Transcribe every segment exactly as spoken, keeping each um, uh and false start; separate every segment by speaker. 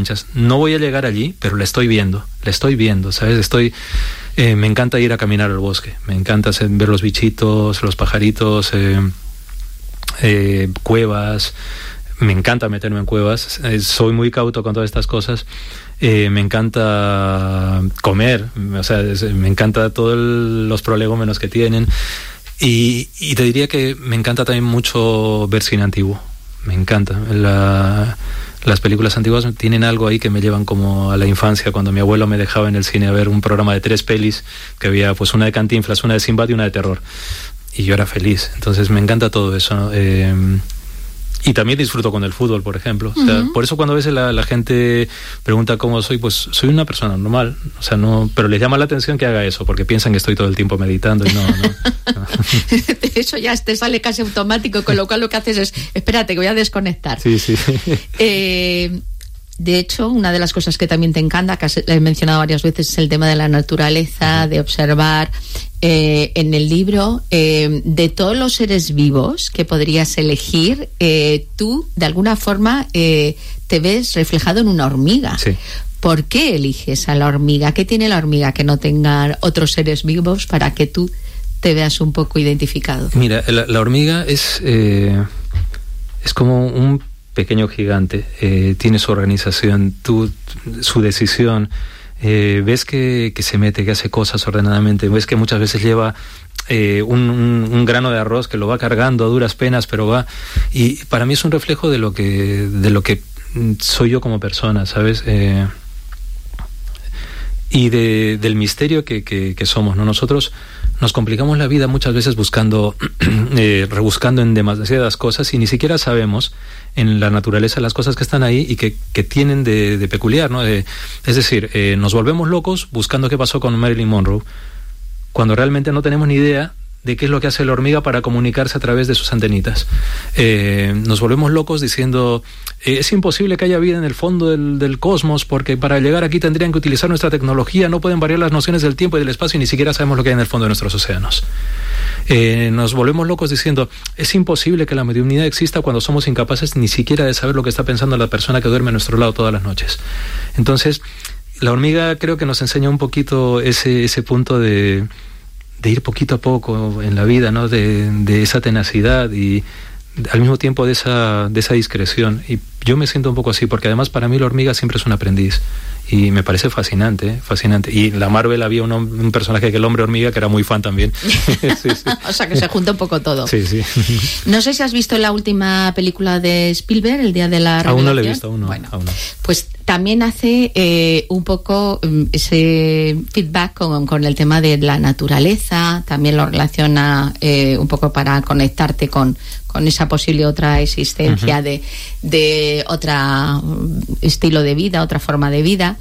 Speaker 1: No voy a llegar allí, pero la estoy viendo, la estoy viendo, ¿sabes? Estoy, eh, me encanta ir a caminar al bosque, me encanta ver los bichitos, los pajaritos, eh, eh, cuevas, me encanta meterme en cuevas, eh, soy muy cauto con todas estas cosas. Eh, me encanta comer, o sea, es, me encanta todos los prolegómenos que tienen. Y, y te diría que me encanta también mucho ver cine antiguo, me encanta. La, las películas antiguas tienen algo ahí que me llevan como a la infancia, cuando mi abuelo me dejaba en el cine a ver un programa de tres pelis, que había pues una de Cantinflas, una de Sinbad y una de terror. Y yo era feliz, entonces me encanta todo eso, ¿no? Eh, y también disfruto con el fútbol, por ejemplo. O sea, uh-huh. Por eso cuando a veces la, la gente pregunta cómo soy, pues soy una persona normal. O sea, no, pero les llama la atención que haga eso, porque piensan que estoy todo el tiempo meditando y no, no, no.
Speaker 2: Eso ya te sale casi automático, con lo cual lo que haces es, espérate, que voy a desconectar.
Speaker 1: Sí, sí.
Speaker 2: Eh, de hecho, una de las cosas que también te encanta, que has he mencionado varias veces, es el tema de la naturaleza, uh-huh. de observar. Eh, en el libro, eh, de todos los seres vivos que podrías elegir, eh, tú de alguna forma eh, te ves reflejado en una hormiga.
Speaker 1: Sí.
Speaker 2: ¿Por qué eliges a la hormiga? ¿Qué tiene la hormiga que no tengan otros seres vivos para que tú te veas un poco identificado?
Speaker 1: Mira, la, la hormiga es, eh, es como un pequeño gigante. Eh, tiene su organización, tú, su decisión. Eh, ves que, que se mete, que hace cosas ordenadamente, ves que muchas veces lleva eh, un, un, un grano de arroz que lo va cargando a duras penas, pero va, y para mí es un reflejo de lo que de lo que soy yo como persona, ¿sabes? Eh, y de, del misterio que, que, que somos, ¿no? Nosotros nos complicamos la vida muchas veces buscando, eh, rebuscando en demasiadas cosas y ni siquiera sabemos en la naturaleza las cosas que están ahí y que, que tienen de, de peculiar, ¿no? Eh, es decir, eh, nos volvemos locos buscando qué pasó con Marilyn Monroe, cuando realmente no tenemos ni idea de qué es lo que hace la hormiga para comunicarse a través de sus antenitas. Eh, nos volvemos locos diciendo, eh, es imposible que haya vida en el fondo del, del cosmos, porque para llegar aquí tendrían que utilizar nuestra tecnología, no pueden variar las nociones del tiempo y del espacio, y ni siquiera sabemos lo que hay en el fondo de nuestros océanos. Eh, nos volvemos locos diciendo, es imposible que la mediunidad exista cuando somos incapaces ni siquiera de saber lo que está pensando la persona que duerme a nuestro lado todas las noches. Entonces, la hormiga creo que nos enseña un poquito ese, ese punto de... de ir poquito a poco en la vida, ¿no? De, de esa tenacidad y al mismo tiempo de esa, de esa discreción. Y yo me siento un poco así, porque además para mí la hormiga siempre es un aprendiz. Y me parece fascinante, ¿eh? Fascinante. Y en la Marvel había un, un personaje que el hombre hormiga, que era muy fan también. Sí, sí.
Speaker 2: O sea, que se junta un poco todo.
Speaker 1: Sí, sí.
Speaker 2: No sé si has visto la última película de Spielberg, El día de la revelación.
Speaker 1: Aún no la he visto, aún no.
Speaker 2: Bueno,
Speaker 1: aún no.
Speaker 2: Pues también hace eh, un poco um, ese feedback con, con el tema de la naturaleza, también lo relaciona eh, un poco para conectarte con, con esa posible otra existencia, uh-huh. de, de otro estilo de vida, otra forma de vida.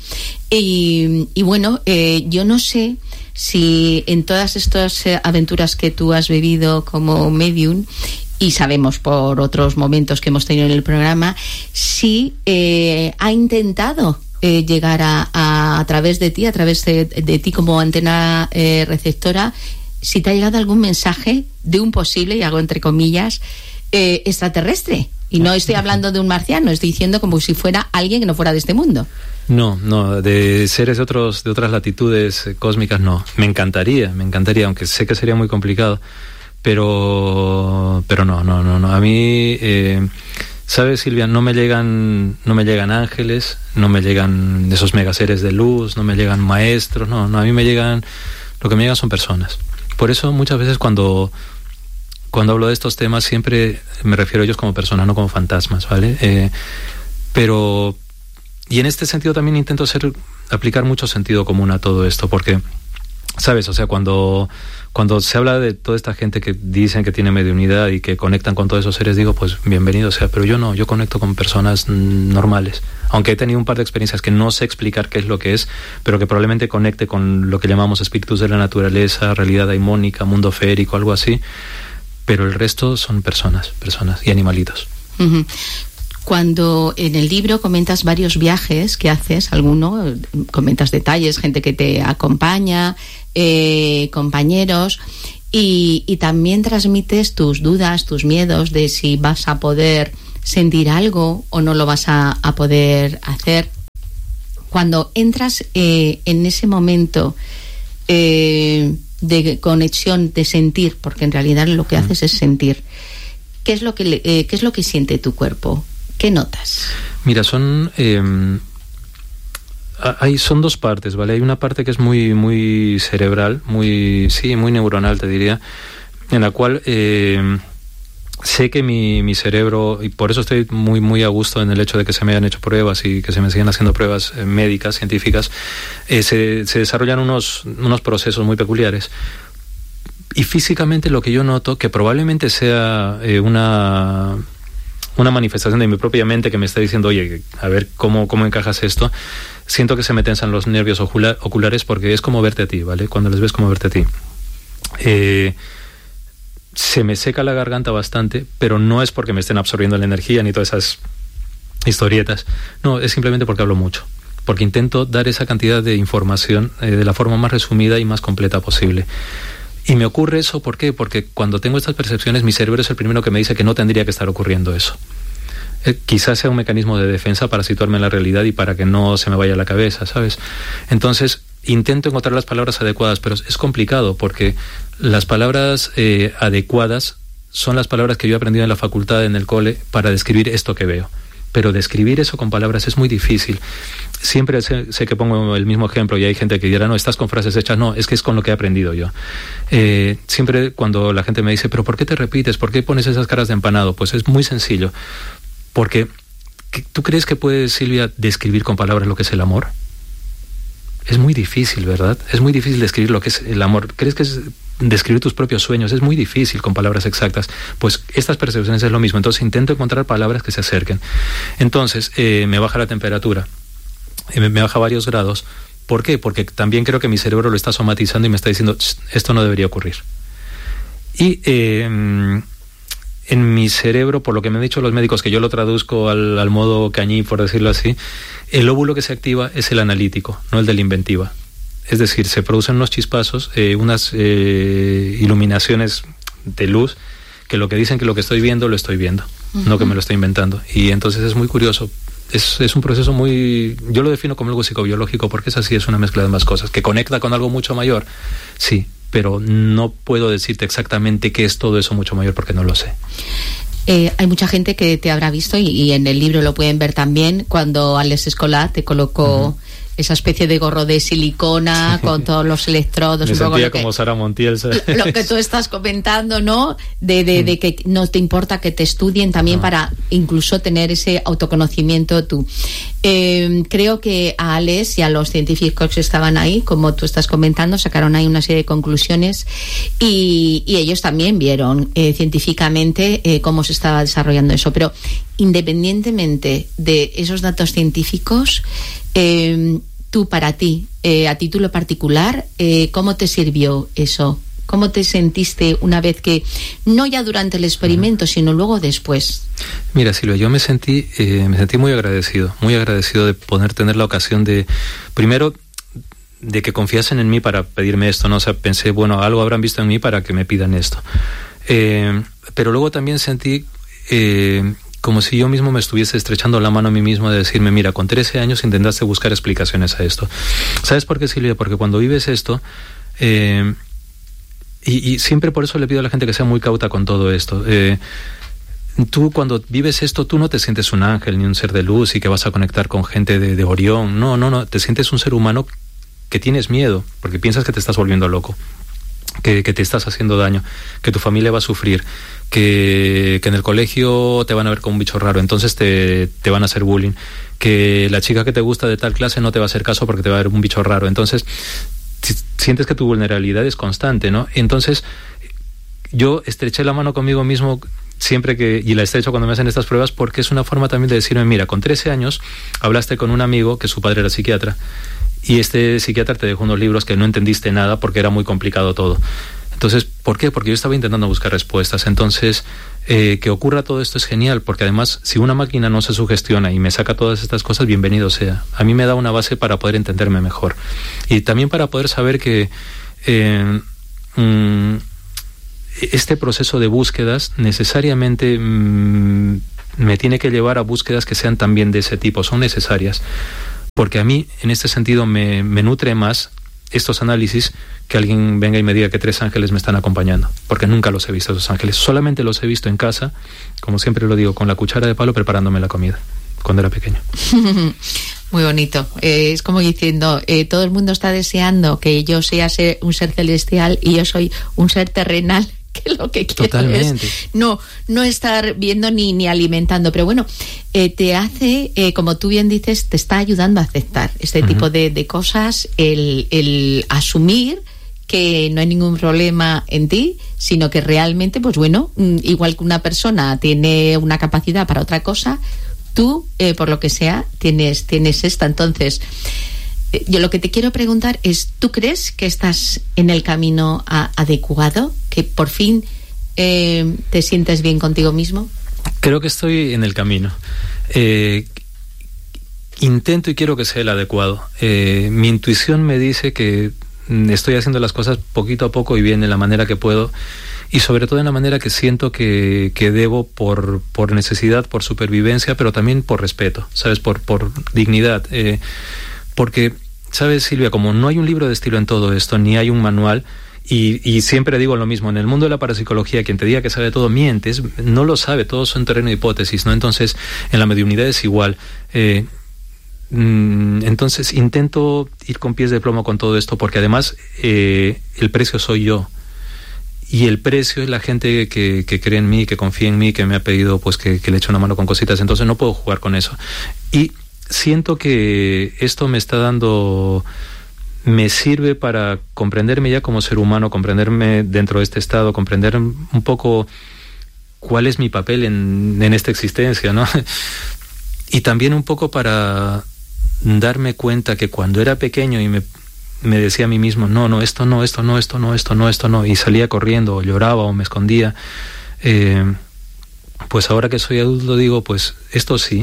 Speaker 2: Y, y bueno, eh, yo no sé si en todas estas aventuras que tú has vivido como medium, y sabemos por otros momentos que hemos tenido en el programa, si eh, ha intentado eh, llegar a, a, a través de ti, a través de, de ti como antena eh, receptora, si te ha llegado algún mensaje de un posible, y hago entre comillas, eh, extraterrestre. Y no estoy hablando de un marciano, estoy diciendo como si fuera alguien que no fuera de este mundo.
Speaker 1: No, no, de seres de otros, de otras latitudes cósmicas no. Me encantaría, me encantaría, aunque sé que sería muy complicado. Pero, pero no, no, no, no. A mí, eh, ¿sabes, Silvia? No me llegan, no me llegan ángeles, no me llegan esos megaseres de luz, no me llegan maestros, no, no. A mí me llegan, lo que me llegan son personas. Por eso muchas veces cuando, cuando hablo de estos temas siempre me refiero a ellos como personas, no como fantasmas, ¿vale? Eh, pero, y en este sentido también intento hacer, aplicar mucho sentido común a todo esto, porque, ¿sabes? O sea, cuando Cuando se habla de toda esta gente que dicen que tiene mediunidad y que conectan con todos esos seres, digo, pues bienvenido sea, pero yo no, yo conecto con personas normales, aunque he tenido un par de experiencias que no sé explicar qué es lo que es, pero que probablemente conecte con lo que llamamos espíritus de la naturaleza, realidad daimónica, mundo feérico, algo así, pero el resto son personas, personas y animalitos.
Speaker 2: Uh-huh. Cuando en el libro comentas varios viajes que haces, alguno, comentas detalles, gente que te acompaña, eh, compañeros, y, y también transmites tus dudas, tus miedos de si vas a poder sentir algo o no lo vas a, a poder hacer. cuando entras eh, en ese momento eh, de conexión, de sentir, porque en realidad lo que haces es sentir, ¿qué es lo que, le, eh, ¿qué es lo que siente tu cuerpo? ¿Qué notas?
Speaker 1: Mira, son... Eh, hay, son dos partes, ¿vale? Hay una parte que es muy, muy cerebral, muy, sí, muy neuronal, te diría, en la cual... Eh, sé que mi, mi cerebro, y por eso estoy muy muy a gusto en el hecho de que se me hayan hecho pruebas y que se me sigan haciendo pruebas eh, médicas, científicas, eh, se, se desarrollan unos, unos procesos muy peculiares. Y físicamente lo que yo noto, que probablemente sea eh, una, una manifestación de mi propia mente que me está diciendo, oye, a ver cómo, cómo encajas esto, siento que se me tensan los nervios ocula- oculares porque es como verte a ti, ¿vale? Cuando les ves como verte a ti. Eh... Se me seca la garganta bastante, pero no es porque me estén absorbiendo la energía ni todas esas historietas. No, es simplemente porque hablo mucho. Porque intento dar esa cantidad de información eh, de la forma más resumida y más completa posible. Y me ocurre eso, ¿por qué? Porque cuando tengo estas percepciones, mi cerebro es el primero que me dice que no tendría que estar ocurriendo eso. Eh, quizás sea un mecanismo de defensa para situarme en la realidad y para que no se me vaya la cabeza, ¿sabes? Entonces... intento encontrar las palabras adecuadas, pero es complicado porque las palabras eh, adecuadas son las palabras que yo he aprendido en la facultad, en el cole, para describir esto que veo. Pero describir eso con palabras es muy difícil. Siempre sé, sé que pongo el mismo ejemplo y hay gente que dirá, no, estás con frases hechas. No, es que es con lo que he aprendido yo. Eh, siempre cuando la gente me dice, pero ¿por qué te repites? ¿Por qué pones esas caras de empanado? Pues es muy sencillo. Porque, ¿tú crees que puede, Silvia, describir con palabras lo que es el amor? Es muy difícil, ¿verdad? Es muy difícil describir lo que es el amor. ¿Crees que es describir tus propios sueños? Es muy difícil con palabras exactas. Pues estas percepciones es lo mismo. Entonces intento encontrar palabras que se acerquen. Entonces eh, me baja la temperatura. Eh, me baja varios grados. ¿Por qué? Porque también creo que mi cerebro lo está somatizando y me está diciendo, esto no debería ocurrir. Y... Eh, en mi cerebro, por lo que me han dicho los médicos, que yo lo traduzco al, al modo cañí, por decirlo así, el lóbulo que se activa es el analítico, no el de la inventiva. Es decir, se producen unos chispazos, eh, unas eh, iluminaciones de luz, que lo que dicen que lo que estoy viendo, lo estoy viendo, uh-huh. no que me lo estoy inventando. Y entonces es muy curioso. Es, es un proceso muy... Yo lo defino como algo psicobiológico, porque es así, es una mezcla de más cosas. ¿Que conecta con algo mucho mayor? Sí. Pero no puedo decirte exactamente qué es todo eso mucho mayor porque no lo sé.
Speaker 2: Eh, hay mucha gente que te habrá visto y, y en el libro lo pueden ver también cuando Alex Escolar te colocó uh-huh. esa especie de gorro de silicona sí. con todos los electrodos.
Speaker 1: Me
Speaker 2: un
Speaker 1: sentía
Speaker 2: poco
Speaker 1: como
Speaker 2: que,
Speaker 1: Sara Montiel, ¿sabes?
Speaker 2: Lo que tú estás comentando, ¿no? De, de, mm. de que no te importa que te estudien también no. para incluso tener ese autoconocimiento tú. Eh, creo que a Alex y a los científicos que estaban ahí, como tú estás comentando, sacaron ahí una serie de conclusiones y, y ellos también vieron eh, científicamente eh, cómo se estaba desarrollando eso. Pero independientemente de esos datos científicos, eh, tú para ti, eh, a título particular, eh, ¿cómo te sirvió eso? ¿Cómo te sentiste una vez que, no ya durante el experimento, sino luego después?
Speaker 1: Mira, Silvia, yo me sentí, eh, me sentí muy agradecido, muy agradecido de poder tener la ocasión de, primero, de que confiasen en mí para pedirme esto, ¿no? O sea, pensé, bueno, algo habrán visto en mí para que me pidan esto. Eh, pero luego también sentí... Eh, como si yo mismo me estuviese estrechando la mano a mí mismo de decirme, mira, con trece años intentaste buscar explicaciones a esto. ¿Sabes por qué, Silvia? Porque cuando vives esto, eh, y, y siempre por eso le pido a la gente que sea muy cauta con todo esto, eh, tú cuando vives esto, tú no te sientes un ángel ni un ser de luz y que vas a conectar con gente de, de Orión, no, no, no, te sientes un ser humano que tienes miedo, porque piensas que te estás volviendo loco. Que, que te estás haciendo daño, que tu familia va a sufrir, que, que en el colegio te van a ver como un bicho raro, entonces te, te van a hacer bullying, que la chica que te gusta de tal clase no te va a hacer caso porque te va a ver un bicho raro, entonces sientes que tu vulnerabilidad es constante, ¿no? Entonces yo estreché la mano conmigo mismo siempre que, y la estrecho cuando me hacen estas pruebas, porque es una forma también de decirme, mira, con trece años hablaste con un amigo que su padre era psiquiatra, y este psiquiatra te dejó unos libros que no entendiste nada porque era muy complicado todo. Entonces, ¿por qué? Porque yo estaba intentando buscar respuestas. Entonces, eh, que ocurra todo esto es genial, porque además, si una máquina no se sugestiona y me saca todas estas cosas, bienvenido sea. A mí me da una base para poder entenderme mejor. Y también para poder saber que eh, mm, este proceso de búsquedas necesariamente mm, me tiene que llevar a búsquedas que sean también de ese tipo, son necesarias. porque a mí en este sentido me, me nutre más estos análisis que alguien venga y me diga que tres ángeles me están acompañando, porque nunca los he visto esos ángeles, solamente los he visto en casa, como siempre lo digo, con la cuchara de palo preparándome la comida cuando era pequeño.
Speaker 2: Muy bonito. Eh, es como diciendo, eh, todo el mundo está deseando que yo sea ser un ser celestial y yo soy un ser terrenal, que lo que quiero
Speaker 1: Totalmente.
Speaker 2: es no, no estar viendo ni, ni alimentando. Pero bueno, eh, te hace, eh, como tú bien dices, te está ayudando a aceptar este uh-huh. tipo de, de cosas, el, el asumir que no hay ningún problema en ti, sino que realmente, pues bueno, igual que una persona tiene una capacidad para otra cosa, tú, eh, por lo que sea, tienes, tienes esta. Entonces, eh, yo lo que te quiero preguntar es, ¿tú crees que estás en el camino a, adecuado? ¿Que por fin eh, te sientes bien contigo mismo?
Speaker 1: Creo que estoy en el camino. Eh, intento y quiero que sea el adecuado. Eh, mi intuición me dice que estoy haciendo las cosas poquito a poco y bien, de la manera que puedo, y sobre todo en la manera que siento que, que debo por, por necesidad, por supervivencia, pero también por respeto, ¿sabes? Por, por dignidad. Eh, porque, ¿sabes, Silvia? Como no hay un libro de estilo en todo esto, ni hay un manual, y, y siempre digo lo mismo, en el mundo de la parapsicología, quien te diga que sabe todo, mientes, no lo sabe, todos son terreno de hipótesis, ¿no? Entonces, en la mediunidad es igual. Eh, Entonces intento ir con pies de plomo con todo esto, porque además eh, el precio soy yo, y el precio es la gente que, que cree en mí, que confía en mí, que me ha pedido pues que, que le eche una mano con cositas. Entonces no puedo jugar con eso, y siento que esto me está dando, me sirve para comprenderme ya como ser humano, comprenderme dentro de este estado, comprender un poco cuál es mi papel en, en esta existencia, ¿no? Y también un poco para darme cuenta que cuando era pequeño y me, me decía a mí mismo, no, no, esto no, esto no, esto no, esto no, esto no, y salía corriendo, o lloraba, o me escondía, eh, pues ahora que soy adulto digo, pues esto sí,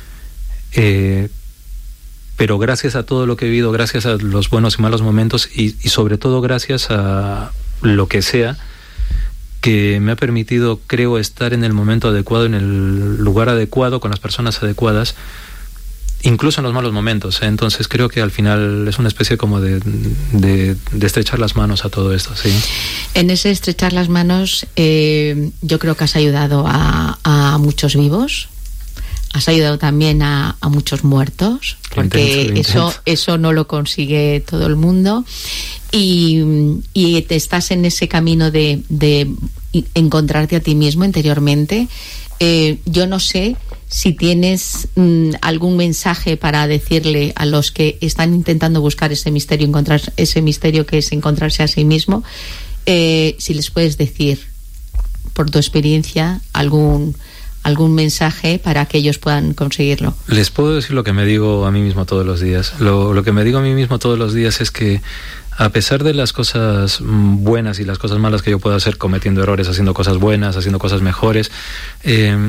Speaker 1: eh, pero gracias a todo lo que he vivido, gracias a los buenos y malos momentos, y, y sobre todo gracias a lo que sea, que me ha permitido, creo, estar en el momento adecuado, en el lugar adecuado, con las personas adecuadas, incluso en los malos momentos, ¿eh? Entonces creo que al final es una especie como de, de, de estrechar las manos a todo esto, ¿sí?
Speaker 2: En ese estrechar las manos, eh, yo creo que has ayudado a, a muchos vivos, has ayudado también a, a muchos muertos, porque intento, eso, eso no lo consigue todo el mundo, y, y te estás en ese camino de, de encontrarte a ti mismo interiormente. Eh, yo no sé si tienes mmm, algún mensaje para decirle a los que están intentando buscar ese misterio, encontrar ese misterio que es encontrarse a sí mismo, eh, si les puedes decir, por tu experiencia, algún algún mensaje para que ellos puedan conseguirlo.
Speaker 1: Les puedo decir lo que me digo a mí mismo todos los días. Lo, lo que me digo a mí mismo todos los días es que, a pesar de las cosas buenas y las cosas malas que yo puedo hacer, cometiendo errores, haciendo cosas buenas, haciendo cosas mejores, eh,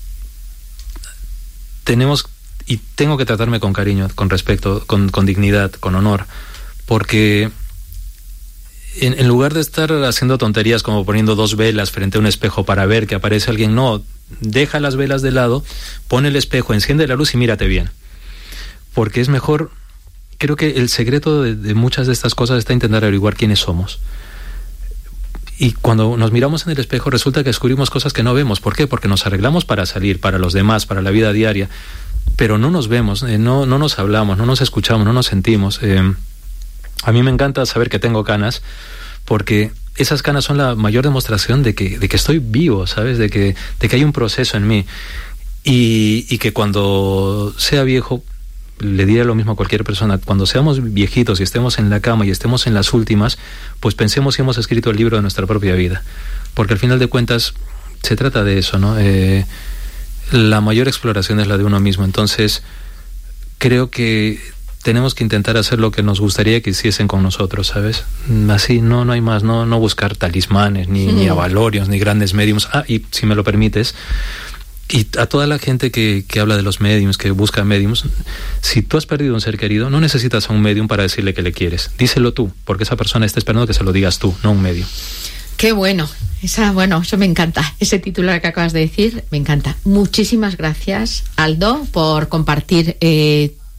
Speaker 1: tenemos y tengo que tratarme con cariño, con respeto, con, con dignidad, con honor, porque en, en lugar de estar haciendo tonterías como poniendo dos velas frente a un espejo para ver que aparece alguien, no, deja las velas de lado, pon el espejo, enciende la luz y mírate bien, porque es mejor. Creo que el secreto de, de muchas de estas cosas está intentar averiguar quiénes somos. Y cuando nos miramos en el espejo resulta que descubrimos cosas que no vemos. ¿Por qué? Porque nos arreglamos para salir, para los demás, para la vida diaria, pero no nos vemos, eh, no, no nos hablamos, no nos escuchamos, no nos sentimos. Eh, a mí me encanta saber que tengo canas, porque esas canas son la mayor demostración de que, de que estoy vivo, ¿sabes? De que, de que hay un proceso en mí. Y, y que cuando sea viejo, le diré lo mismo a cualquier persona, cuando seamos viejitos y estemos en la cama y estemos en las últimas, pues pensemos si hemos escrito el libro de nuestra propia vida, porque al final de cuentas se trata de eso, ¿no? Eh, la mayor exploración es la de uno mismo. Entonces creo que tenemos que intentar hacer lo que nos gustaría que hiciesen con nosotros, ¿sabes? Así, no, no hay más, no, no buscar talismanes, ni, mm. ni avalorios, ni grandes médiums. Ah, y si me lo permites, y a toda la gente que, que habla de los mediums, que busca mediums, si tú has perdido un ser querido, no necesitas a un medium para decirle que le quieres. Díselo tú, porque esa persona está esperando que se lo digas tú, no un medium.
Speaker 2: Qué bueno. Esa, bueno, eso me encanta. Ese titular que acabas de decir, me encanta. Muchísimas gracias, Aldo, por compartir eh,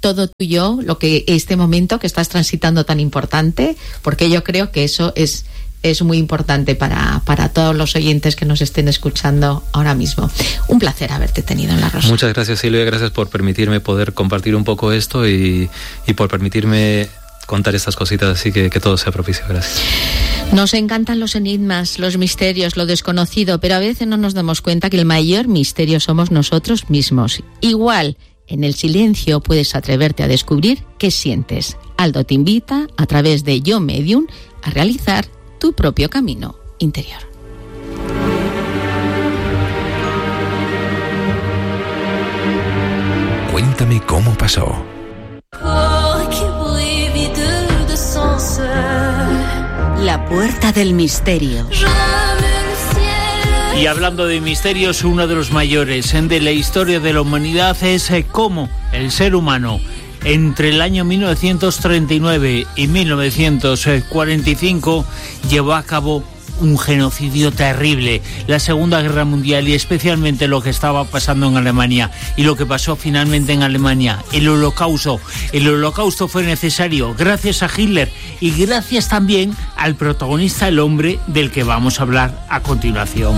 Speaker 2: todo tuyo, lo que este momento que estás transitando tan importante, porque yo creo que eso es es muy importante para, para todos los oyentes que nos estén escuchando ahora mismo. Un placer haberte tenido en La Rosa.
Speaker 1: Muchas gracias, Silvia, gracias por permitirme poder compartir un poco esto y, y por permitirme contar estas cositas, así que que todo sea propicio. Gracias.
Speaker 2: Nos encantan los enigmas, los misterios, lo desconocido, pero a veces no nos damos cuenta que el mayor misterio somos nosotros mismos. Igual, en el silencio puedes atreverte a descubrir qué sientes. Aldo te invita, a través de Yo Medium, a realizar tu propio camino interior.
Speaker 3: Cuéntame cómo pasó.
Speaker 4: La puerta del misterio.
Speaker 5: Y hablando de misterios, uno de los mayores de la historia de la humanidad es cómo el ser humano, entre el año mil novecientos treinta y nueve y mil novecientos cuarenta y cinco, llevó a cabo un genocidio terrible, la Segunda Guerra Mundial, y especialmente lo que estaba pasando en Alemania y lo que pasó finalmente en Alemania, el Holocausto. El Holocausto fue necesario gracias a Hitler y gracias también al protagonista, el hombre del que vamos a hablar a continuación.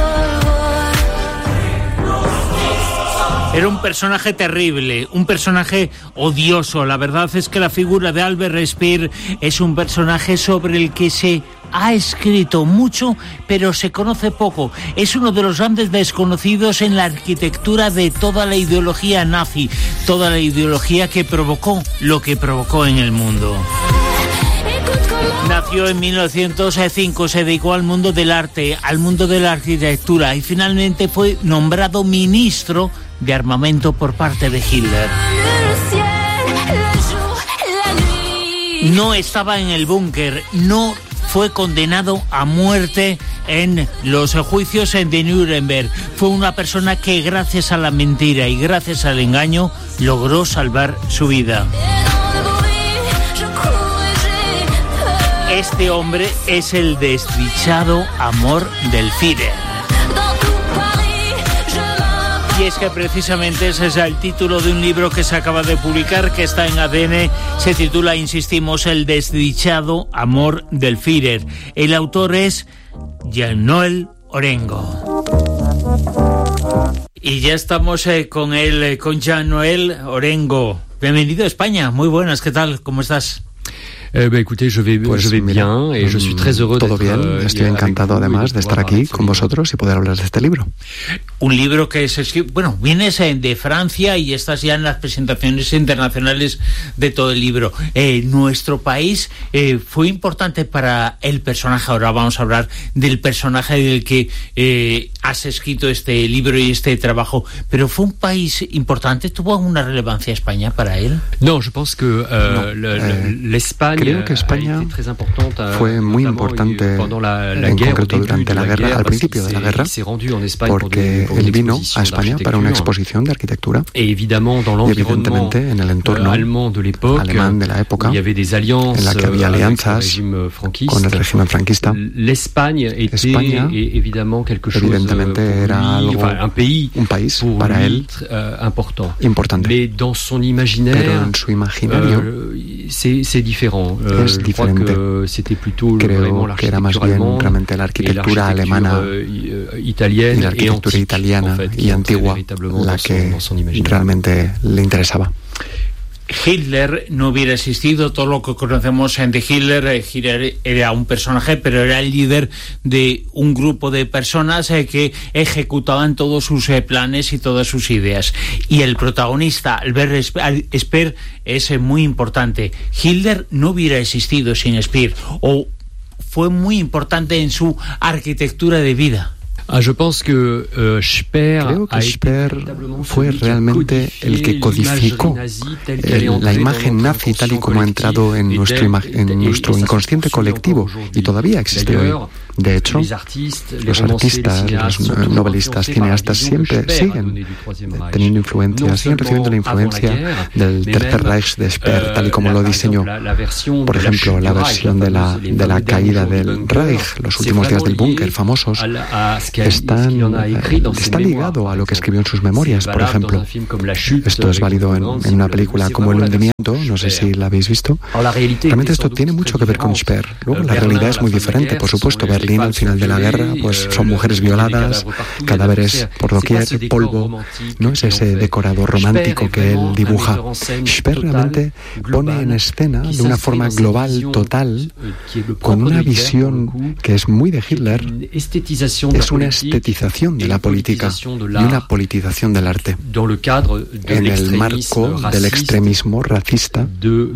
Speaker 5: Era un personaje terrible, un personaje odioso. La verdad es que la figura de Albert Speer es un personaje sobre el que se ha escrito mucho, pero se conoce poco. Es uno de los grandes desconocidos en la arquitectura de toda la ideología nazi, toda la ideología que provocó lo que provocó en el mundo. Nació en mil novecientos cinco, se dedicó al mundo del arte, al mundo de la arquitectura y finalmente fue nombrado ministro de armamento por parte de Hitler. No estaba en el búnker, no fue condenado a muerte en los juicios de Nuremberg. Fue una persona que gracias a la mentira y gracias al engaño logró salvar su vida. Este hombre es el desdichado amor del Führer. Y es que precisamente ese es el título de un libro que se acaba de publicar, que está en A D N, se titula, insistimos, El desdichado amor del Führer. El autor es Jean-Noël Orengo. Y ya estamos eh, con él, eh, con Jean-Noël Orengo. Bienvenido a España, muy buenas, ¿qué tal? ¿Cómo estás?
Speaker 6: Eh, bah, écoutez, je vais,
Speaker 7: pues
Speaker 6: je vais
Speaker 7: mira,
Speaker 6: bien et je suis très heureux
Speaker 7: todo
Speaker 6: d'être,
Speaker 7: bien,
Speaker 6: euh,
Speaker 7: estoy encantado además de estar aquí con vosotros y poder hablar de este libro.
Speaker 5: Un libro que es, bueno, vienes de Francia y estás ya en las presentaciones internacionales de todo el libro. Eh, nuestro país eh, fue importante para el personaje, ahora vamos a hablar del personaje del que eh, has escrito este libro y este trabajo, pero ¿fue un país importante? ¿Tuvo alguna relevancia España para él?
Speaker 6: No, je pense que euh,
Speaker 7: no, eh,
Speaker 6: l'Espagne
Speaker 7: creo que España fue muy importante, en concreto durante la guerra, al principio de la guerra, porque él vino a España para una exposición de arquitectura y evidentemente en el entorno alemán de la época, en la que había alianzas con el régimen franquista, España evidentemente era algo, un país para él importante, pero en su imaginario es diferente. Creo que era más bien realmente la arquitectura alemana y la arquitectura italiana y antigua la que realmente le interesaba.
Speaker 5: Hitler no hubiera existido, todo lo que conocemos de Hitler, Hitler era un personaje, pero era el líder de un grupo de personas que ejecutaban todos sus planes y todas sus ideas. Y el protagonista, Albert Speer, es muy importante. Hitler no hubiera existido sin Speer, o fue muy importante en su arquitectura de vida.
Speaker 6: Ah, je pense que, uh, Speer
Speaker 7: Creo que Speer fue realmente el que codificó eh, la imagen nazi tal y como ha entrado en nuestro, en nuestro inconsciente colectivo y todavía existe hoy. De hecho, los artistas, los novelistas, cineastas siempre siguen teniendo influencia, siguen recibiendo la influencia del Tercer Reich de Speer, tal y como lo diseñó. Por ejemplo, la versión de la, de la caída del Reich, los últimos días del búnker, famosos, están, está ligado a lo que escribió en sus memorias, por ejemplo. Esto es válido en, en una película como El hundimiento, no sé si la habéis visto. Realmente esto tiene mucho que ver con Speer. Luego la realidad es muy diferente, por supuesto. Berlín al final de la guerra, pues son mujeres violadas, cadáveres por doquier, polvo. No es ese decorado romántico que él dibuja. Speer realmente pone en escena de una forma global, total, con una visión que es muy de Hitler. Es una estetización de la política y una politización del arte en el marco del extremismo racista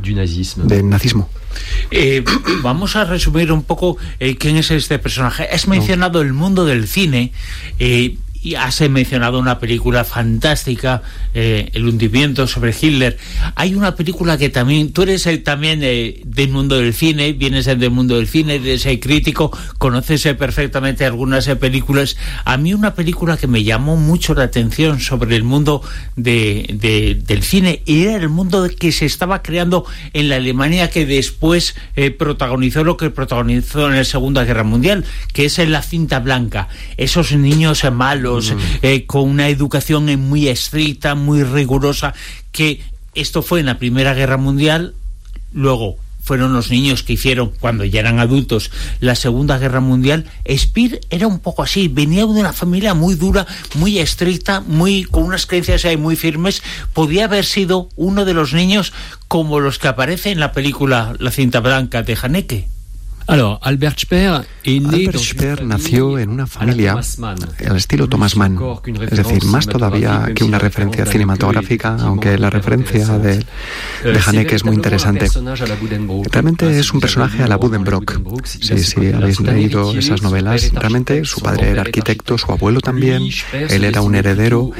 Speaker 7: del nazismo.
Speaker 5: Eh, vamos a resumir un poco eh, quién es este personaje. Has mencionado el mundo del cine eh, y has mencionado una película fantástica, eh, El hundimiento, sobre Hitler. Hay una película que también, tú eres el, también eh, del mundo del cine, vienes del mundo del cine, eres el crítico, conoces eh, perfectamente algunas eh, películas. A mí una película que me llamó mucho la atención sobre el mundo de, de, del cine, y era el mundo que se estaba creando en la Alemania que después eh, protagonizó lo que protagonizó en la Segunda Guerra Mundial, que es en La Cinta Blanca. Esos niños eh, malos, Eh, con una educación eh, muy estricta, muy rigurosa, que esto fue en la Primera Guerra Mundial. Luego fueron los niños que hicieron, cuando ya eran adultos, la Segunda Guerra Mundial. Speer era un poco así, venía de una familia muy dura, muy estricta, muy con unas creencias ahí muy firmes. Podía haber sido uno de los niños como los que aparece en la película La Cinta Blanca de Haneke.
Speaker 6: Alors, Albert Speer,
Speaker 7: Albert Speer nació en una familia al estilo Thomas Mann, es decir, más todavía que una referencia cinematográfica, aunque la referencia de, de Haneke es muy interesante. Realmente es un personaje a la Buddenbrook. Sí, sí, habéis leído esas novelas. Realmente su padre era arquitecto, su abuelo también, él era un heredero.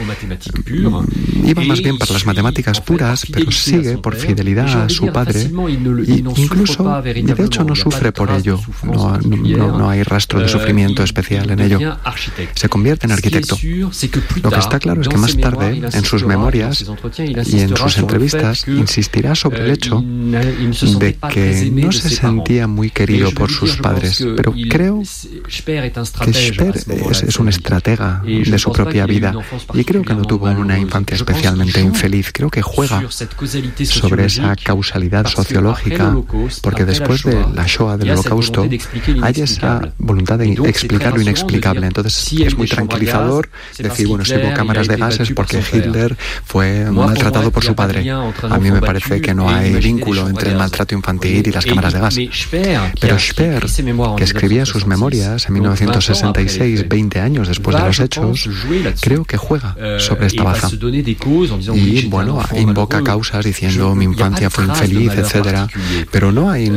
Speaker 7: Iba más bien para las matemáticas puras, pero sigue por fidelidad a su padre y incluso, de hecho, no sufre por ello. No, no, no hay rastro de sufrimiento especial en ello. Se convierte en arquitecto. Lo que está claro es que más tarde, en sus memorias y en sus entrevistas, insistirá sobre el hecho de que no se sentía muy querido por sus padres. Pero creo que Speer es, es un estratega de su propia vida y creo que no tuvo una infancia especialmente infeliz. Creo que juega sobre esa causalidad sociológica, porque después de la Shoah, del Holocausto, hay esa voluntad de explicar lo inexplicable. Entonces es muy tranquilizador decir, bueno, si hubo cámaras de gases porque Hitler fue maltratado por su padre. A mí me parece que no hay vínculo entre el maltrato infantil y las cámaras de gas. Pero Speer, que escribía sus memorias en mil novecientos sesenta y seis, veinte años después de los hechos, creo que juega sobre esta baza. Y, bueno, invoca causas diciendo mi infancia fue infeliz, etcétera. Pero no hay...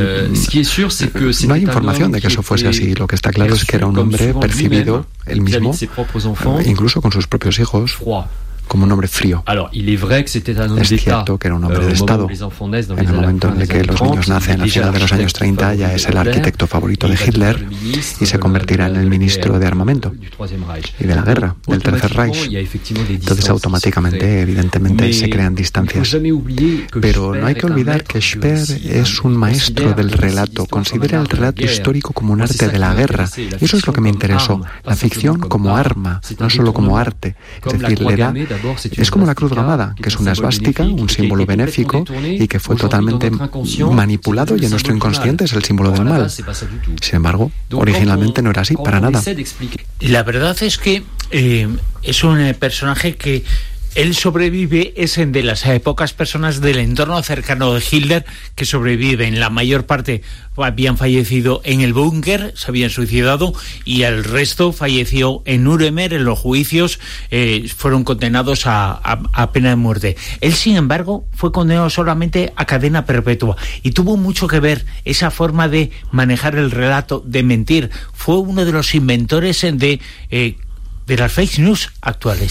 Speaker 7: No hay información de que eso fuese así. Lo que está claro es que era un hombre percibido, él mismo, incluso con sus propios hijos, como un hombre frío. Es cierto que era un hombre de Estado. En el momento en el que los niños nacen, al final de los años treinta, ya es el arquitecto favorito de Hitler y se convertirá en el ministro de armamento y de la guerra, del Tercer Reich. Entonces automáticamente, evidentemente, se crean distancias. Pero no hay que olvidar que Speer es un maestro del relato, considera el relato histórico como un arte de la guerra. Y eso es lo que me interesó, la ficción como arma, no solo como arte. Es decir, le da... Es como la cruz gamada, que es una esvástica, un símbolo benéfico y que fue totalmente manipulado y en nuestro inconsciente es el símbolo del mal. Sin embargo, originalmente no era así, para nada.
Speaker 5: La verdad es que eh, es un eh, personaje que él sobrevive, es de las eh, pocas personas del entorno cercano de Hitler que sobreviven. La mayor parte habían fallecido en el búnker, se habían suicidado, y el resto falleció en Nuremberg, en los juicios, eh, fueron condenados a, a, a pena de muerte. Él, sin embargo, fue condenado solamente a cadena perpetua y tuvo mucho que ver esa forma de manejar el relato, de mentir. Fue uno de los inventores de... Eh, de las fake news actuales.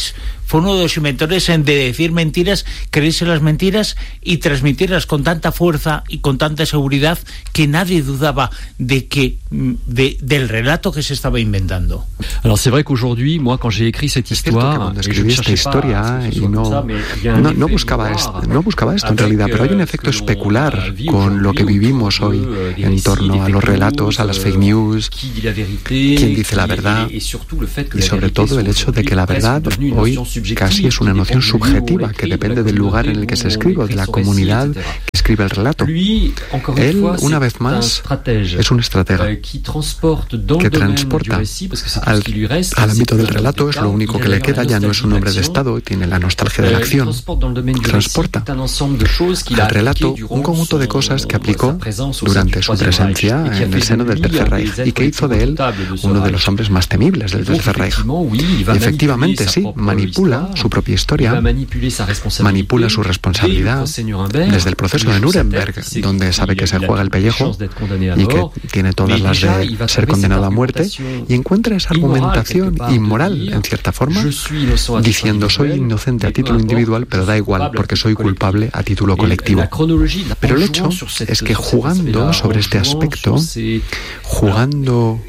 Speaker 5: fue uno de los inventores de decir mentiras, creerse las mentiras y transmitirlas con tanta fuerza y con tanta seguridad que nadie dudaba de que de, del relato que se estaba inventando.
Speaker 6: Alors c'est vrai qu'aujourd'hui, moi quand j'ai écrit cette histoire,
Speaker 7: cuando escribí esta historia y no, no, no buscaba esto, no buscaba esto en realidad, pero hay un efecto especular con lo que vivimos hoy en torno a los relatos, a las fake news, quién dice la verdad y sobre todo el hecho de que la verdad hoy casi es una noción subjetiva que depende del lugar en el que se escribe, de la comunidad que escribe el relato. Él, una vez más, es un estratega que transporta al, al ámbito del relato, es lo único que le queda, ya no es un hombre de Estado, tiene la nostalgia de la acción, transporta al relato un conjunto de cosas que aplicó durante su presencia en el seno del Tercer Reich y que hizo de él uno de los hombres más temibles del Tercer Reich. Y efectivamente, sí, manipula su propia historia, manipula su responsabilidad desde el proceso de Nuremberg, donde sabe que se juega el pellejo y que tiene todas las de ser condenado a muerte, y encuentra esa argumentación inmoral, en cierta forma, diciendo soy inocente a título individual, pero da igual porque soy culpable a título colectivo. Pero el hecho es que jugando sobre este aspecto, jugando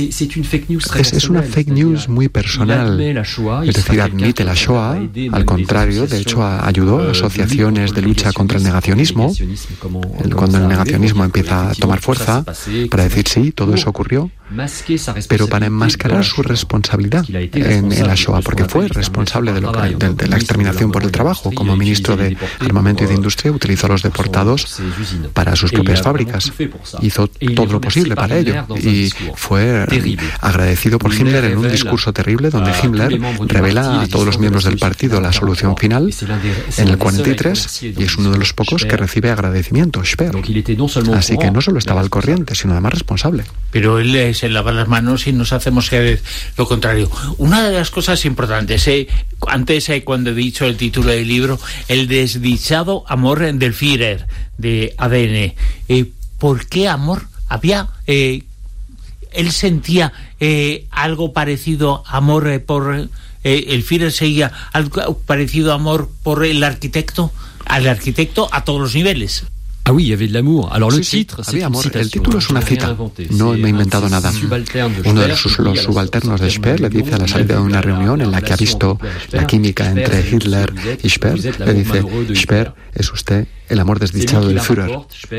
Speaker 7: es, es una fake news muy personal, es decir, admite la Shoah, al contrario, de hecho ayudó a asociaciones de lucha contra el negacionismo, cuando el negacionismo empieza a tomar fuerza, para decir sí, todo eso ocurrió, pero para enmascarar su responsabilidad en, en la Shoah, porque fue responsable de, lo que, de, de la exterminación por el trabajo. Como ministro de Armamento y de Industria utilizó a los deportados para sus propias fábricas, hizo todo lo posible para ello y fue agradecido por Himmler en un discurso terrible donde Himmler revela a todos los miembros del partido la solución final en el cuarenta y tres, y es uno de los pocos que recibe agradecimiento, Speer. Así que no solo estaba al corriente, sino además responsable.
Speaker 5: Pero él se lava las manos y nos hacemos creer lo contrario. Una de las cosas importantes, eh, antes eh, cuando he dicho el título del libro, el desdichado amor del Führer, de A D N. Eh, ¿Por qué amor? Había... Eh, él sentía eh, algo parecido amor eh, por... Eh, el Führer seguía algo parecido amor por el arquitecto, al arquitecto a todos los niveles.
Speaker 6: Ah oui, il y avait de l'amour. Alors
Speaker 7: sí,
Speaker 6: le
Speaker 7: sí,
Speaker 6: titre,
Speaker 7: había amor. El título es una cita. No me he inventado nada. Uno de sus, los subalternos de Speer le dice a la salida de una reunión en la que ha visto la química entre Hitler y Speer, le dice, Speer, es usted el amor desdichado del Führer.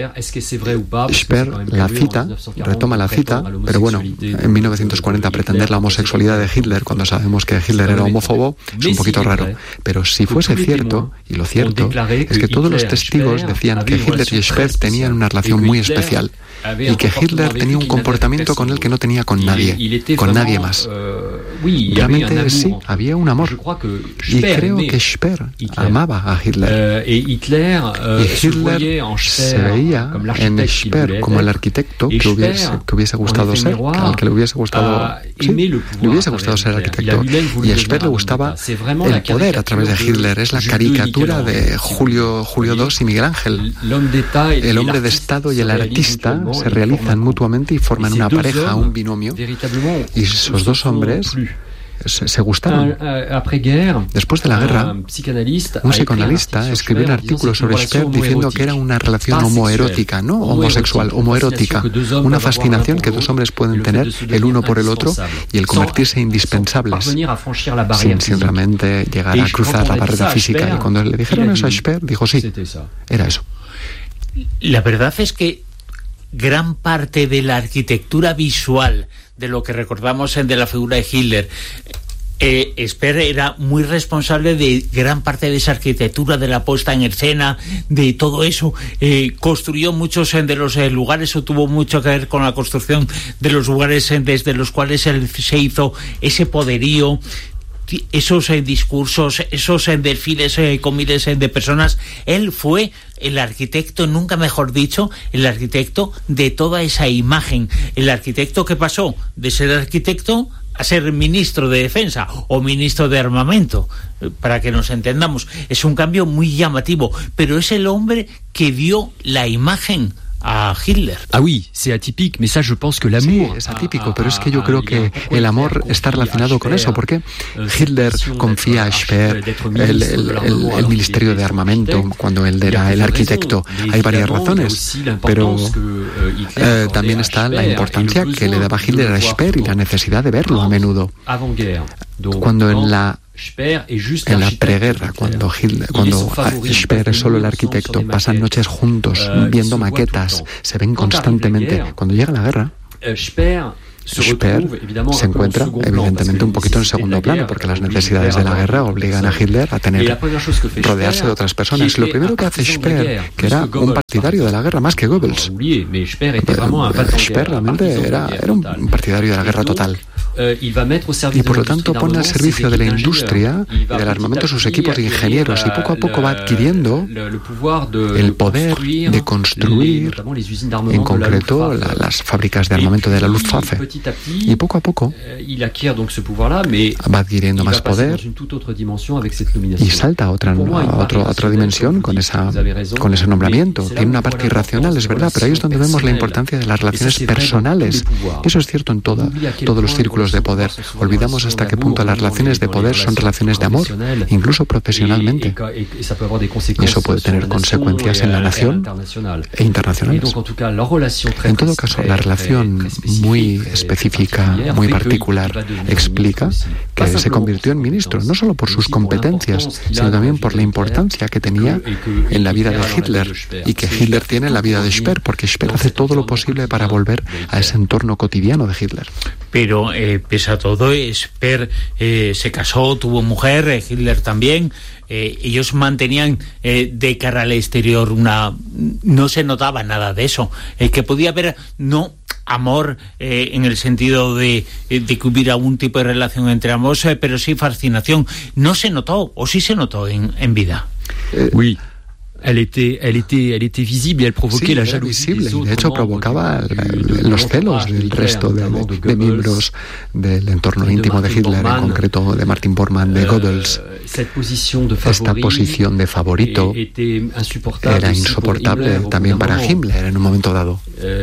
Speaker 7: Speer la cita, retoma la cita, pero bueno, en mil novecientos cuarenta pretender la homosexualidad de Hitler cuando sabemos que Hitler era homófobo es un poquito raro. Pero si fuese cierto, y lo cierto, es que todos los testigos decían que Hitler y Speer tenían una relación muy especial y que Hitler tenía un comportamiento con él que no tenía con nadie, con nadie más. Realmente sí, había un amor. Y creo que Speer amaba a Hitler. Y Hitler se veía en Speer como el arquitecto que hubiese, que hubiese gustado ser, al que le hubiese gustado, sí, le hubiese gustado ser arquitecto. Y a Speer le gustaba el poder a través de Hitler. Es la caricatura de Julio, Julio segundo y Miguel Ángel. El hombre de Estado y el artista se realizan mutuamente y forman una pareja, un binomio, y esos dos hombres se, se gustaron. Después de la guerra, un psicoanalista escribió un artículo sobre Speer diciendo que era una relación homoerótica, no homosexual, homoerótica, una fascinación que dos hombres pueden tener el uno por el otro y el convertirse indispensables sin, sin realmente llegar a cruzar la barrera física. Y cuando le dijeron eso a Speer, dijo sí, era eso.
Speaker 5: La verdad es que gran parte de la arquitectura visual de lo que recordamos de la figura de Hitler, eh, Speer era muy responsable de gran parte de esa arquitectura, de la puesta en escena, de todo eso. Eh, construyó muchos de los eh, lugares, o tuvo mucho que ver con la construcción de los lugares eh, desde los cuales él se hizo ese poderío, esos eh, discursos, esos eh, desfiles eh, con miles eh, de personas. Él fue el arquitecto, nunca mejor dicho, el arquitecto de toda esa imagen. El arquitecto que pasó de ser arquitecto a ser ministro de Defensa o ministro de Armamento, para que nos entendamos. Es un cambio muy llamativo, pero es el hombre que dio la imagen a Hitler.
Speaker 6: Ah oui, c'est atypique, mais ça je pense que l'amour...
Speaker 7: Sí, es atípico, pero es que yo creo que el amor está relacionado con eso, porque Hitler confía a Speer el, el, el, el ministerio de armamento cuando él era el arquitecto. Hay varias razones, pero eh, también está la importancia que le daba Hitler a Speer y la necesidad de verlo a menudo. Cuando en la En la preguerra, cuando, Hitler, cuando Speer es solo el arquitecto, pasan noches juntos viendo maquetas, se ven constantemente. Cuando llega la guerra, Speer se encuentra evidentemente un poquito en segundo plano, porque las necesidades de la guerra obligan a Hitler a tener rodearse de otras personas. Lo primero que hace Speer, que era un partidario de la guerra más que Goebbels, Speer realmente era, era un partidario de la guerra total. Y por lo tanto pone al servicio de la industria y del armamento sus equipos de ingenieros, y poco a poco va adquiriendo el poder de construir, en concreto, la, las fábricas de armamento de la Luftwaffe. Y poco a poco va adquiriendo más poder y salta a otra, a otro, a otra dimensión con, esa, con ese nombramiento. Tiene una parte irracional, es verdad, pero ahí es donde vemos la importancia de las relaciones personales. Eso es cierto en toda, todos los círculos de poder. Olvidamos hasta qué punto las relaciones de poder son relaciones de amor, incluso profesionalmente. Y eso puede tener consecuencias en la nación e internacionales. En todo caso, la relación muy específica, muy particular, explica que se convirtió en ministro, no solo por sus competencias, sino también por la importancia que tenía en la vida de Hitler, y que Hitler tiene en la vida de Speer, porque Speer hace todo lo posible para volver a ese entorno cotidiano de Hitler.
Speaker 5: Pero eh, pese a todo, Speer eh, se casó, tuvo mujer, eh, Hitler también. Eh, ellos mantenían eh, de cara al exterior una... No se notaba nada de eso. Eh, que podía haber, no amor eh, en el sentido de, de que hubiera algún tipo de relación entre ambos, eh, pero sí fascinación. No se notó, o sí se notó en, en vida.
Speaker 6: Eh, oui. Elle était, elle était, elle était visible, elle provoquait
Speaker 7: sí,
Speaker 6: la
Speaker 7: jalousie des autres. De hecho, provocaba los celos del resto de, de, de miembros del entorno íntimo de Hitler, en concreto de Martin Bormann, de Goebbels. Esta posición de favorito era insoportable también para Himmler en un momento dado.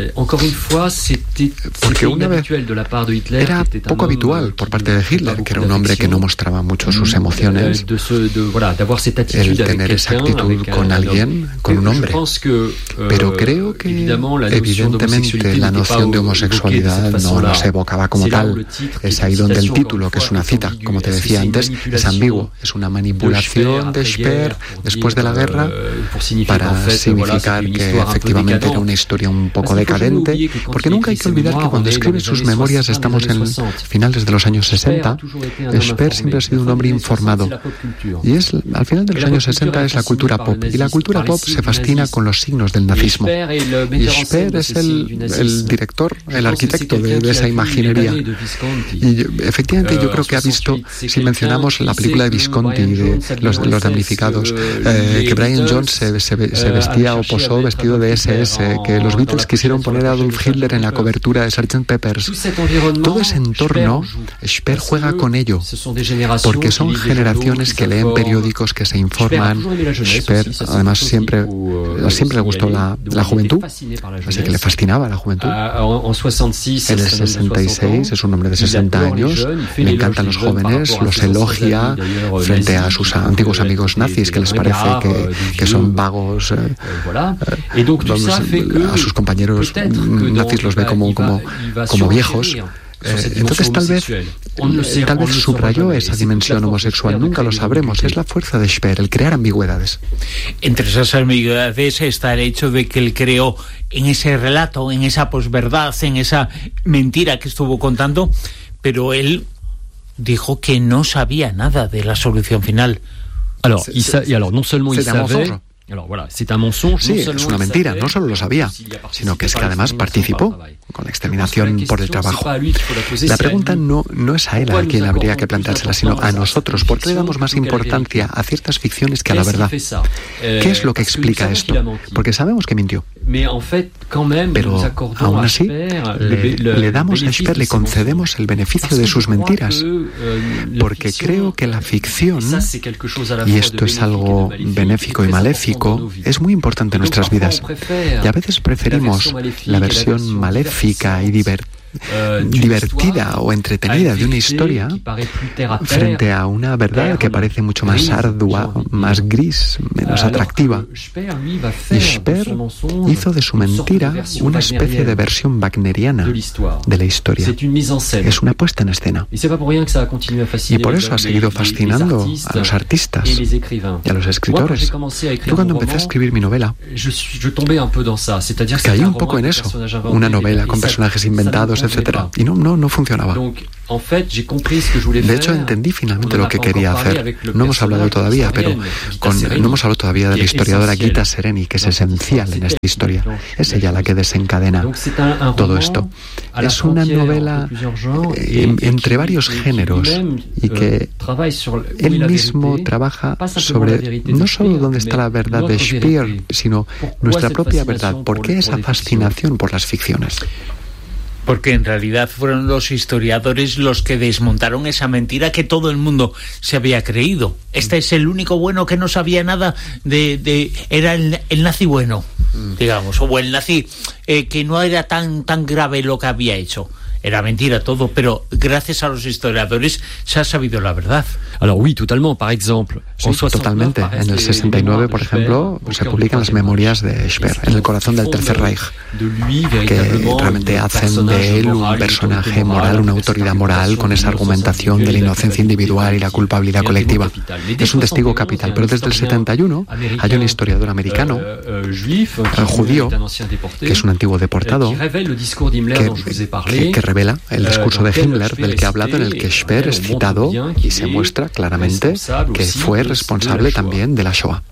Speaker 7: Porque una vez era poco habitual por parte de Hitler, que era un hombre que no mostraba mucho sus emociones, el tener esa actitud con alguien, con un hombre. Pero creo que evidentemente la noción de homosexualidad no, no se evocaba como tal. Es ahí donde el título, que es una cita, como te decía antes, es ambiguo. Es una manipulación de Speer después de la guerra para significar que efectivamente era una historia un poco decadente, porque nunca hay que olvidar que cuando escribe sus memorias estamos en finales de los años sesenta. Speer siempre ha sido un hombre informado, y es al final de los años sesenta es la cultura pop, y la cultura pop se fascina con los signos del nazismo, y Speer es el, el director, el arquitecto de, de esa imaginería. Y yo, efectivamente yo creo que ha visto, si mencionamos la película de Visconti, de los, los damnificados, eh, que Brian Jones se, se, se vestía o posó vestido de ese ese, que los Beatles quisieron poner a Adolf Hitler en la cobertura de sergeant Pepper's. Todo ese entorno, Speer juega con ello, porque son generaciones que leen periódicos, que se informan. Speer, además, siempre, siempre le gustó la, la juventud, así que le fascinaba la juventud. Él es sesenta y seis, es un hombre de sesenta años, le encantan los jóvenes, los elogia frente a sus antiguos amigos nazis, que les parece que, que son vagos. Eh, eh, vamos, a sus compañeros nazis los ve como, como, como viejos. Eh, entonces tal vez tal vez subrayó esa dimensión homosexual, nunca lo sabremos. Es la fuerza de Speer, el crear ambigüedades.
Speaker 5: Entre esas ambigüedades está el hecho de que él creó en ese relato, en esa posverdad, en esa mentira que estuvo contando, pero él dijo que no sabía nada de la solución final.
Speaker 6: Alors, il sa- y alors non seulement il savait... Alors voilà, c'est un mensonge.
Speaker 7: Sí, es una mentira, no solo lo sabía, sino que es que además participó con la exterminación por el trabajo. La pregunta no, no es a él a quien habría que planteársela, sino a nosotros. ¿Por qué le damos más importancia a ciertas ficciones que a la verdad? ¿Qué es lo que explica esto? Porque sabemos que mintió. Pero aún así, le, le damos a Esper, le concedemos el beneficio de sus mentiras, porque creo que la ficción, y esto es algo benéfico y maléfico, es muy importante en nuestras vidas. Y a veces preferimos la versión maléfica y divertida, Uh, divertida o entretenida de una historia frente a una verdad que parece mucho más ardua, más gris, menos atractiva. Y Esper hizo de su mentira una especie de versión wagneriana de la historia. Es una puesta en escena. Y por eso ha seguido fascinando a los artistas y a los escritores. Yo cuando empecé a escribir mi novela, caí un poco en eso. Una novela con personajes inventados, etcétera, y no, no, no funcionaba. De hecho, entendí finalmente lo que quería hacer. No hemos hablado todavía, pero con, no hemos hablado todavía de la historiadora Gita Sereny, que es esencial en esta historia. Es ella la que desencadena todo esto. Es una novela eh, entre varios géneros y que él mismo trabaja sobre no solo dónde está la verdad de Esper, sino nuestra propia verdad. ¿Por qué esa fascinación por las ficciones?
Speaker 5: Porque en realidad fueron los historiadores los que desmontaron esa mentira que todo el mundo se había creído. Este es el único bueno que no sabía nada de... de era el, el nazi bueno, digamos, o el nazi eh, que no era tan, tan grave lo que había hecho. Era mentira todo, pero gracias a los historiadores se ha sabido la verdad.
Speaker 6: Alors oui, totalement, par exemple.
Speaker 7: Sí, totalmente. En el sesenta y nueve, por ejemplo, se publican las memorias de Esper, en el corazón del Tercer Reich, que realmente hacen de él un personaje moral, una autoridad moral, con esa argumentación de la inocencia individual y la culpabilidad colectiva. Es un testigo capital, pero desde el setenta y uno hay un historiador americano, un judío, que es un antiguo deportado, que, que, que revela el discurso de Himmler, del que ha hablado, en el que Esper es citado y se muestra claramente que fue responsable también de la Shoah.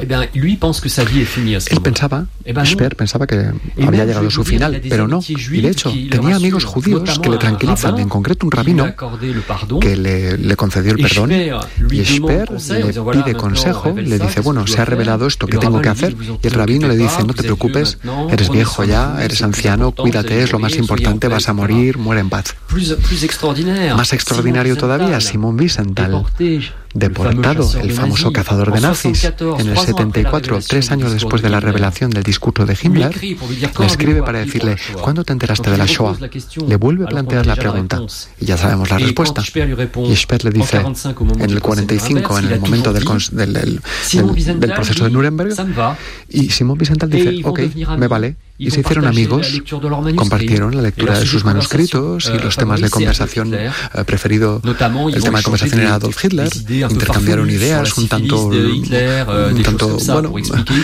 Speaker 7: Él pensaba, Esper pensaba que había llegado a su final, pero no. Y de hecho, tenía amigos judíos que le tranquilizan, en concreto un rabino que le, le concedió el perdón. Y Esper le pide consejo, le dice, bueno, se ha revelado esto, ¿qué tengo que hacer? Y el rabino le dice, no te preocupes, eres viejo ya, eres anciano, cuídate, es lo más importante, vas a morir, muere en paz. Más extraordinario todavía, Simon Wiesenthal, deportado, el famoso cazador de nazis, en el setenta y cuatro, tres años después de la revelación del discurso de Himmler, le escribe para decirle, ¿cuándo te enteraste de la Shoah? Le vuelve a plantear la pregunta, y ya sabemos la respuesta. Y Esper le dice, en el cuarenta y cinco, en el momento del, del, del, del, del proceso de Nuremberg, y Simon Wiesenthal dice, ok, me vale. Y se hicieron amigos, compartieron la lectura de sus manuscritos y los temas de conversación eh, preferido, el tema de conversación era Adolf Hitler, intercambiaron ideas un tanto, un tanto bueno,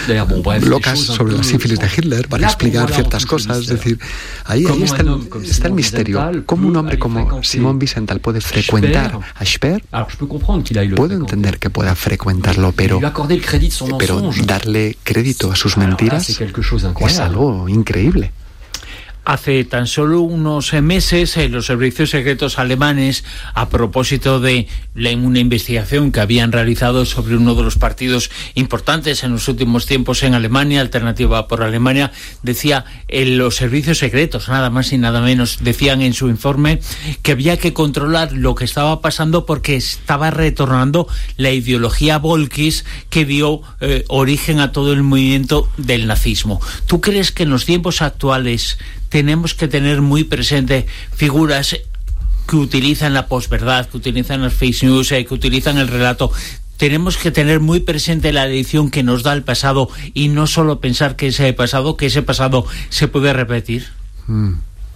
Speaker 7: locas sobre la sífilis de Hitler para explicar ciertas cosas, es decir, ahí, ahí está, el, está el misterio. ¿Cómo un hombre como Simon Wiesenthal puede frecuentar a Esper? Puedo entender que pueda frecuentarlo, pero, pero darle crédito a sus mentiras es algo increíble.
Speaker 5: Hace tan solo unos meses, eh, los servicios secretos alemanes, a propósito de la, una investigación que habían realizado sobre uno de los partidos importantes en los últimos tiempos en Alemania, Alternativa por Alemania, decía, eh, los servicios secretos, nada más y nada menos, decían en su informe que había que controlar lo que estaba pasando porque estaba retornando la ideología Volkis que dio eh, origen a todo el movimiento del nazismo. ¿Tú crees que en los tiempos actuales tenemos que tener muy presente figuras que utilizan la posverdad, que utilizan las fake news, eh, que utilizan el relato? Tenemos que tener muy presente la lección que nos da el pasado y no solo pensar que ese pasado, que ese pasado se puede repetir.
Speaker 7: Mm.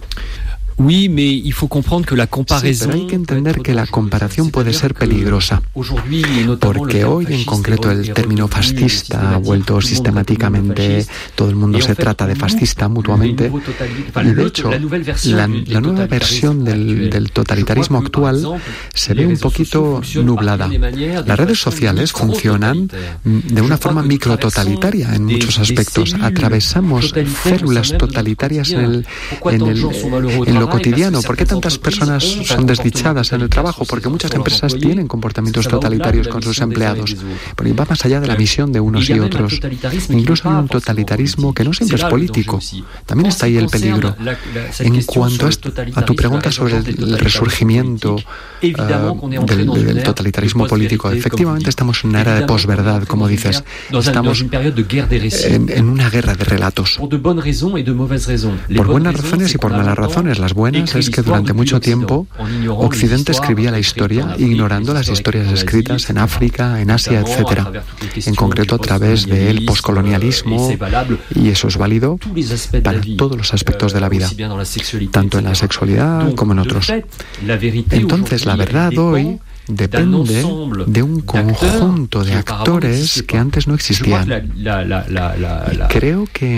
Speaker 6: Oui, mais il faut comprendre que la comparaison.
Speaker 7: Sí, pero hay que entender que la comparación puede ser peligrosa, porque hoy en concreto el término fascista ha vuelto sistemáticamente, todo el mundo se trata de fascista mutuamente, y de hecho la, la nueva versión del, del totalitarismo actual se ve un poquito nublada. Las redes sociales funcionan de una forma micrototalitaria en muchos aspectos. Atravesamos células totalitarias en, el, en, el, en lo cotidiano. ¿Por qué tantas personas son desdichadas en el trabajo? Porque muchas empresas tienen comportamientos totalitarios con sus empleados. Pero va más allá de la misión de unos y otros. Incluso hay un totalitarismo que no siempre es político. También está ahí el peligro. En cuanto a, a tu pregunta sobre el, el resurgimiento uh, del, del totalitarismo político, efectivamente estamos en una era de posverdad, como dices. Estamos en, en una guerra de relatos. Por buenas razones y por malas razones. Las buenas es que durante mucho tiempo Occidente escribía la historia ignorando las historias escritas en África, en Asia, etcétera. En concreto a través del poscolonialismo, y eso es válido para todos los aspectos de la vida, tanto en la sexualidad como en otros. Entonces, la verdad hoy depende de un conjunto de actores que antes no existían. Y creo que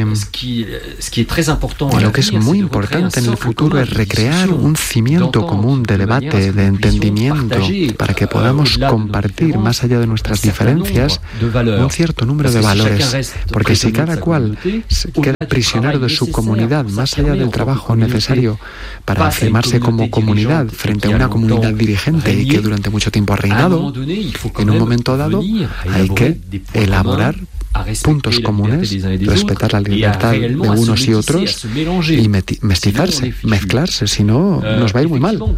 Speaker 7: lo que es muy importante en el futuro es recrear un cimiento común de debate, de entendimiento, para que podamos compartir, más allá de nuestras diferencias, un cierto número de valores. Porque si cada cual queda prisionero de su comunidad, más allá del trabajo necesario para afirmarse como comunidad frente a una comunidad dirigente y que durante mucho tiempo ha reinado, en un momento dado hay que elaborar puntos comunes, respetar la libertad de unos y otros y mestizarse, mezclarse, si no nos va a ir muy mal.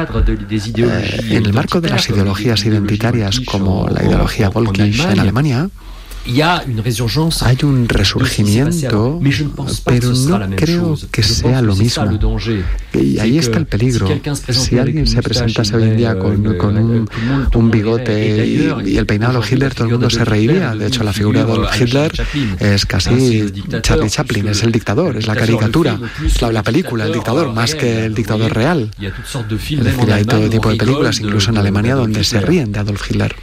Speaker 7: Eh, en el marco de las ideologías identitarias como la ideología Volkisch en Alemania, hay un resurgimiento, pero no creo que sea lo mismo. Y ahí está el peligro. Si alguien se presentase hoy en día con, con un, un bigote y, y el peinado de Hitler, todo el mundo se reiría. De hecho, la figura de Hitler es casi Charlie Chaplin, es el dictador, es la caricatura, es la, la película, el dictador, más que el dictador real. Es decir, hay todo tipo de películas, incluso en Alemania, donde se ríen de Adolf Hitler.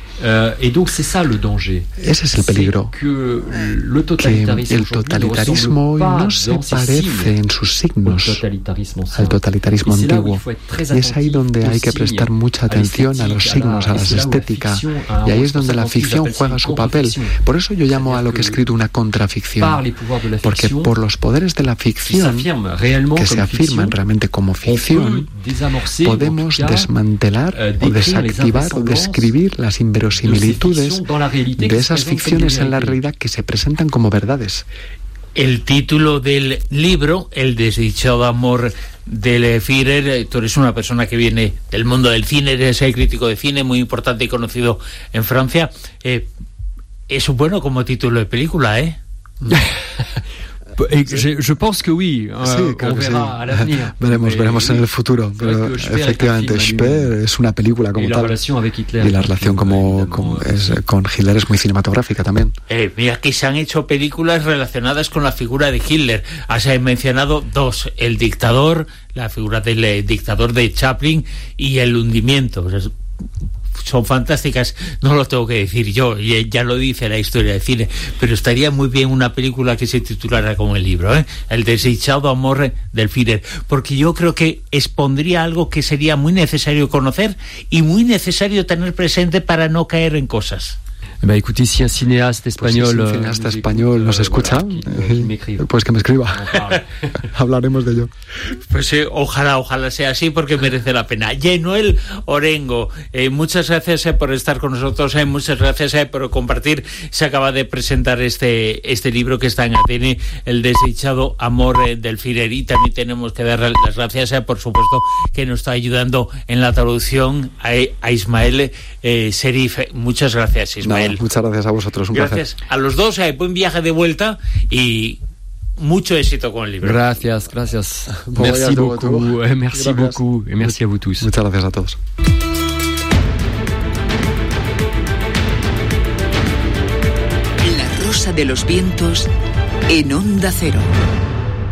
Speaker 7: Ese es el peligro, que el totalitarismo hoy no se parece en sus signos al totalitarismo antiguo, y es ahí donde hay que prestar mucha atención a los signos, a las estéticas, y ahí es donde la ficción juega su papel. Por eso yo llamo a lo que he escrito una contraficción, porque por los poderes de la ficción, que se afirman realmente como ficción, podemos desmantelar o desactivar o describir las inverosimilitudes de esas ficciones en la realidad que se presentan como verdades.
Speaker 5: El título del libro, El desdichado amor del Führer. Tú eres una persona que viene del mundo del cine, eres crítico de cine muy importante y conocido en Francia. Eh, es bueno como título de película, ¿eh?
Speaker 6: Je, je pense que oui. Uh,
Speaker 7: sí, creo que sí. Veremos, veremos en el futuro. Pero efectivamente, Speer es una película como tal. Y la relación como, como es, con Hitler es muy cinematográfica también.
Speaker 5: Eh, mira que se han hecho películas relacionadas con la figura de Hitler. Has mencionado dos: El dictador, la figura del eh, dictador de Chaplin, y El hundimiento. O sea, son fantásticas, no lo tengo que decir yo, ya lo dice la historia del cine, pero estaría muy bien una película que se titulara como el libro, ¿eh? El desdichado amor del Führer, porque yo creo que expondría algo que sería muy necesario conocer y muy necesario tener presente para no caer en cosas.
Speaker 6: Bah, écoutez, si un cinéaste español,
Speaker 7: pues si un cineasta español nos escucha, eh, pues que me escriba. Hablaremos de ello.
Speaker 5: Pues eh, ojalá, ojalá sea así, porque merece la pena. Yenuel Orengo, eh, muchas gracias eh, por estar con nosotros, eh, muchas gracias eh, por compartir. Se acaba de presentar este este libro que está en A D N, El desdichado amor eh, del Führer, y también tenemos que dar las gracias, eh, por supuesto, que nos está ayudando en la traducción a, a Ismael eh, Serif. Muchas gracias, Ismael.
Speaker 7: No. Muchas gracias a vosotros, un
Speaker 5: gracias
Speaker 7: placer.
Speaker 5: A los dos, eh, buen viaje de vuelta y mucho éxito con el libro.
Speaker 6: Gracias, gracias. Merci beaucoup, eh, merci gracias. beaucoup, et merci a vous tous.
Speaker 7: Muchas gracias a todos.
Speaker 4: La rosa de los vientos en Onda Cero.